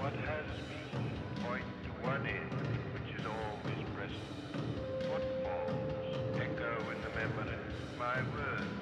What has been point to one end, which is always present. Footfalls echo in the memory. My words